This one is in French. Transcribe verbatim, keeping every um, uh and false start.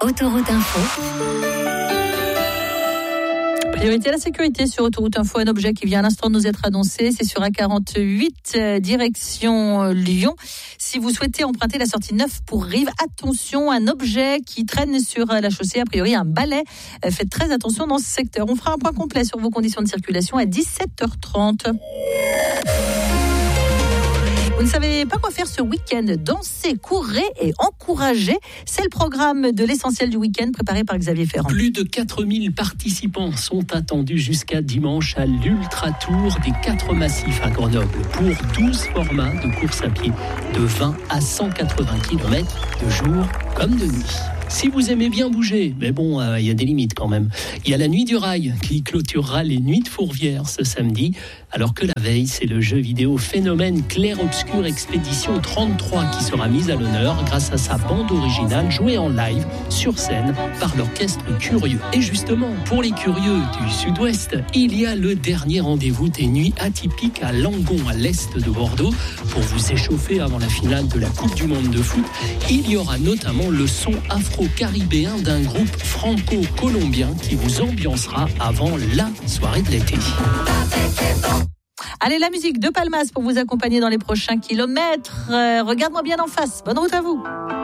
Autoroute Info. Priorité à la sécurité sur Autoroute Info, un objet qui vient à l'instant de nous être annoncé, c'est sur A quarante-huit, euh, direction euh, Lyon. Si vous souhaitez emprunter la sortie neuf pour Rive, attention, un objet qui traîne sur euh, la chaussée, a priori un balai. Euh, faites très attention dans ce secteur. On fera un point complet sur vos conditions de circulation à dix-sept heures trente. Vous ne savez pas quoi faire ce week-end? Danser, courir et encourager. C'est le programme de l'essentiel du week-end préparé par Xavier Ferrand. Plus de quatre mille participants sont attendus jusqu'à dimanche à l'Ultra Tour des quatre massifs à Grenoble pour douze formats de course à pied de vingt à cent quatre-vingts kilomètres de jour comme de nuit. Si vous aimez bien bouger, mais bon, il euh, y a des limites quand même. Il y a la Nuit du Rail qui clôturera les Nuits de Fourvière ce samedi, alors que la veille, c'est le jeu vidéo Phénomène Clair-Obscur Expédition trente-trois qui sera mise à l'honneur grâce à sa bande originale jouée en live sur scène par l'orchestre Curieux. Et justement, pour les curieux du Sud-Ouest, il y a le dernier rendez-vous des nuits atypiques à Langon, à l'est de Bordeaux. Pour vous échauffer avant la finale de la Coupe du Monde de foot, il y aura notamment le son afro-caribéen d'un groupe franco-colombien qui vous ambiancera avant la soirée de l'été. Allez, la musique de Palmas pour vous accompagner dans les prochains kilomètres. Euh, regarde-moi bien en face. Bonne route à vous.